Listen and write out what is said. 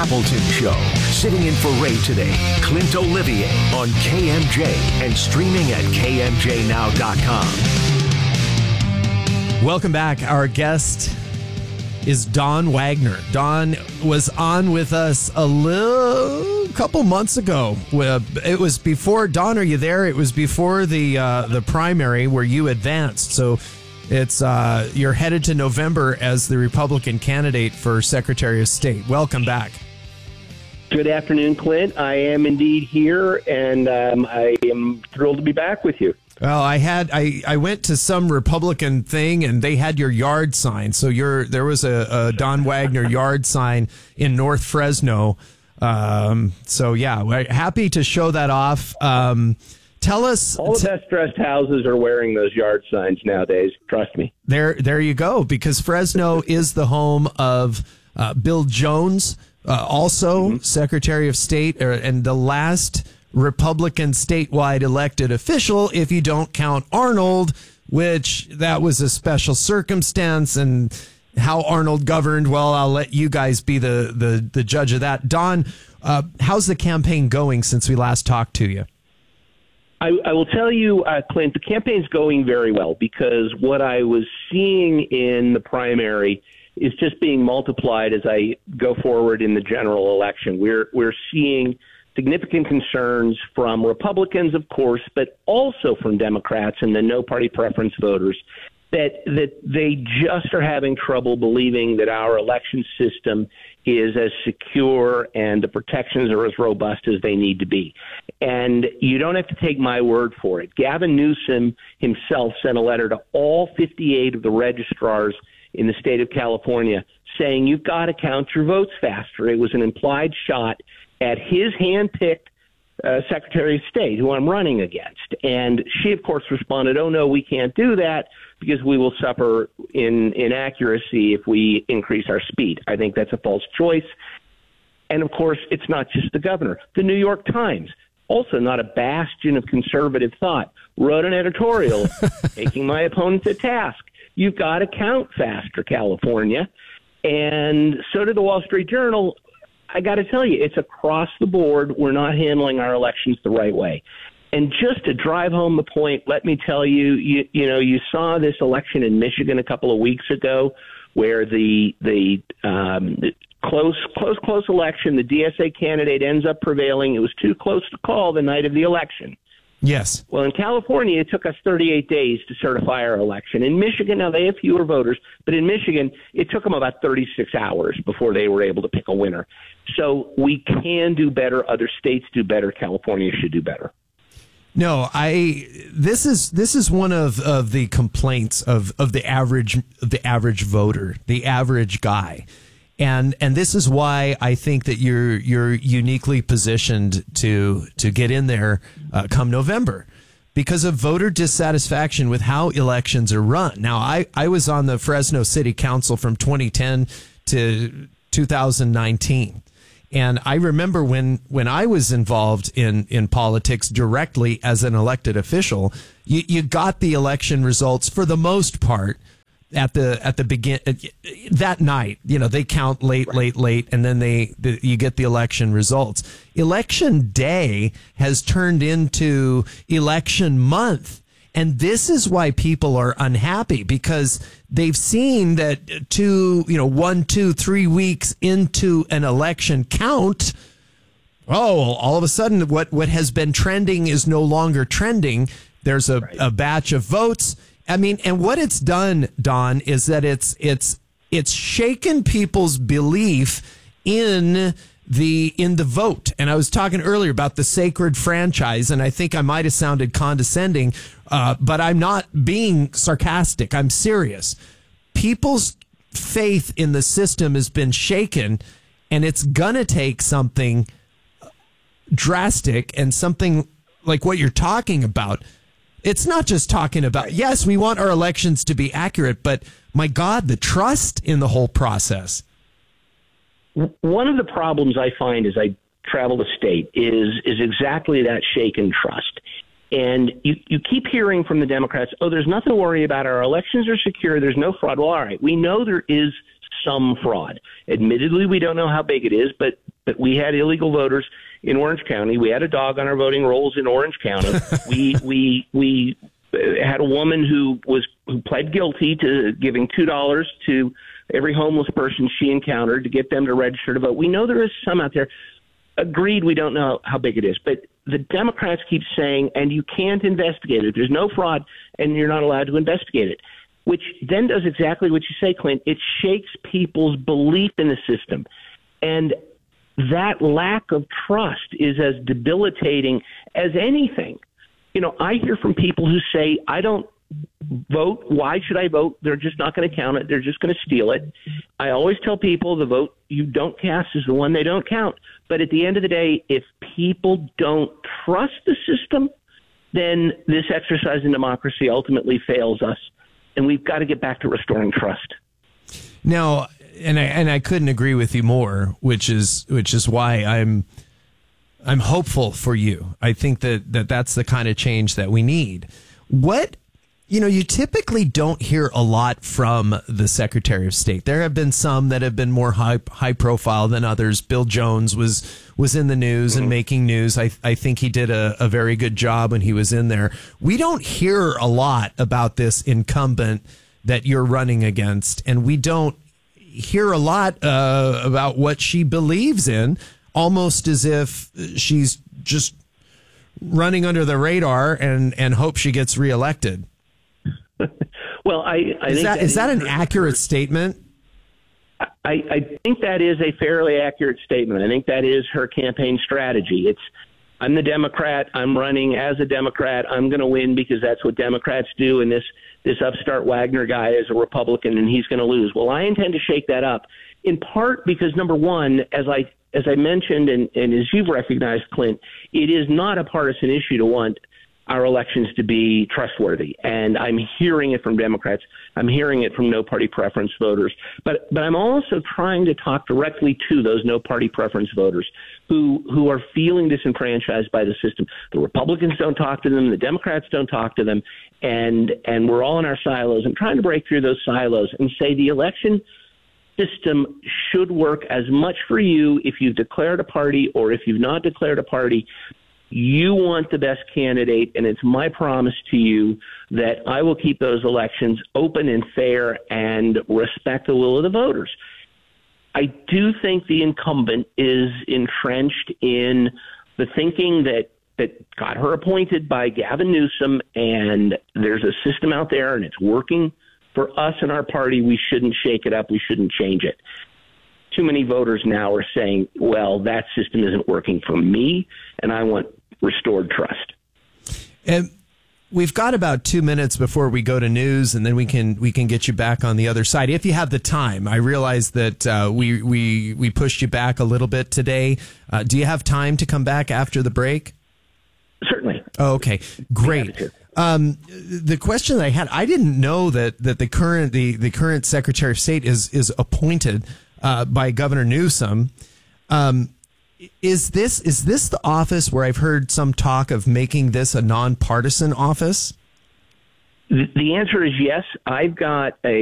Appleton Show. Sitting in for Ray today, Clint Olivier on KMJ and streaming at KMJNow.com. Welcome back. Our guest is Don Wagner. Don was on with us a couple months ago. It was before, Don, are you there? It was before the primary where you advanced. So it's you're headed to November as the Republican candidate for Secretary of State. Welcome back. Good afternoon, Clint. I am indeed here, and I am thrilled to be back with you. Well, I went to some Republican thing and they had your yard sign. So there was a Don Wagner yard sign in North Fresno. So yeah, we're happy to show that off. Tell us. All the best dressed houses are wearing those yard signs nowadays. Trust me. There you go. Because Fresno is the home of Bill Jones, also Secretary of State, and the last Republican statewide elected official, if you don't count Arnold, which that was a special circumstance, and how Arnold governed, well, I'll let you guys be the judge of that. Don, how's the campaign going since we last talked to you? I will tell you, Clint, the campaign's going very well, because what I was seeing in the primary is just being multiplied as I go forward in the general election. We're seeing significant concerns from Republicans, of course, but also from Democrats and the no party preference voters that they just are having trouble believing that our election system is as secure and the protections are as robust as they need to be. And you don't have to take my word for it. Gavin Newsom himself sent a letter to all 58 of the registrars in the state of California saying, you've got to count your votes faster. It was an implied shot at his hand-picked Secretary of State, who I'm running against. And she, of course, responded, oh, no, we can't do that because we will suffer in inaccuracy if we increase our speed. I think that's a false choice. And, of course, it's not just the governor. The New York Times, also not a bastion of conservative thought, wrote an editorial taking my opponent to task. You've got to count faster, California. And so did the Wall Street Journal. I got to tell you, it's across the board. We're not handling our elections the right way. And just to drive home the point, let me tell you, you saw this election in Michigan a couple of weeks ago where the close election, the DSA candidate ends up prevailing. It was too close to call the night of the election. Yes. Well, in California, it took us 38 days to certify our election. In Michigan, now they have fewer voters, but in Michigan, it took them about 36 hours before they were able to pick a winner. So we can do better. Other states do better. California should do better. No, this is one of the complaints of the average voter, the average guy. And this is why I think that you're uniquely positioned to get in there come November, because of voter dissatisfaction with how elections are run. Now, I was on the Fresno City Council from 2010 to 2019. And I remember when I was involved in politics directly as an elected official, you got the election results for the most part at the begin that night. They count late, and then you get the election results. Election day has turned into election month. And this is why people are unhappy, because they've seen that 1, 2, 3 weeks into an election count, all of a sudden what has been trending is no longer trending. There's a batch of votes. I mean, and what it's done, Don, is that it's shaken people's belief in the vote. And I was talking earlier about the sacred franchise, and I think I might have sounded condescending, but I'm not being sarcastic. I'm serious. People's faith in the system has been shaken, and it's gonna take something drastic and something like what you're talking about. It's not just talking about, yes, we want our elections to be accurate, but my God, the trust in the whole process. One of the problems I find as I travel the state is exactly that shaken trust. And you keep hearing from the Democrats, oh, there's nothing to worry about. Our elections are secure. There's no fraud. Well, all right, we know there is some fraud. Admittedly, we don't know how big it is, but but we had illegal voters in Orange County. We had a dog on our voting rolls in Orange County. we had a woman who pled guilty to giving $2 to every homeless person she encountered to get them to register to vote. We know there is some out there. Agreed, we don't know how big it is. But the Democrats keep saying, and you can't investigate it. There's no fraud, and you're not allowed to investigate it, which then does exactly what you say, Clint. It shakes people's belief in the system. And that lack of trust is as debilitating as anything. You know, I hear from people who say, I don't vote. Why should I vote? They're just not going to count it. They're just going to steal it. I always tell people the vote you don't cast is the one they don't count. But at the end of the day, if people don't trust the system, then this exercise in democracy ultimately fails us. And we've got to get back to restoring trust. Now, and I couldn't agree with you more, which is why I'm hopeful for you. I think that's the kind of change that we need. You typically don't hear a lot from the Secretary of State. There have been some that have been more high profile than others. Bill Jones was in the news and making news. I think he did a very good job when he was in there. We don't hear a lot about this incumbent that you're running against, and we don't hear a lot about what she believes in, almost as if she's just running under the radar and hope she gets reelected. Well, I think is that an accurate statement? I think that is a fairly accurate statement. I think that is her campaign strategy. I'm the Democrat. I'm running as a Democrat. I'm going to win because that's what Democrats do. And this upstart Wagner guy is a Republican, and he's going to lose. Well, I intend to shake that up, in part because, number one, as I mentioned, and as you've recognized, Clint, it is not a partisan issue to want our elections to be trustworthy. And I'm hearing it from Democrats. I'm hearing it from no party preference voters. But I'm also trying to talk directly to those no party preference voters who are feeling disenfranchised by the system. The Republicans don't talk to them. The Democrats don't talk to them. And we're all in our silos. I'm trying to break through those silos and say the election system should work as much for you if you've declared a party or if you've not declared a party. You want the best candidate, and it's my promise to you that I will keep those elections open and fair and respect the will of the voters. I do think the incumbent is entrenched in the thinking that got her appointed by Gavin Newsom, and there's a system out there, and it's working for us and our party. We shouldn't shake it up. We shouldn't change it. Too many voters now are saying, well, that system isn't working for me, and I want restored trust. And we've got about 2 minutes before we go to news, and then we can get you back on the other side if you have the time. I realize that we pushed you back a little bit today. Do you have time to come back after the break? Certainly. Oh, okay, great. The question that I had, I didn't know that the current Secretary of State is appointed by Governor Newsom. Is this the office where I've heard some talk of making this a nonpartisan office? The answer is yes. I've got a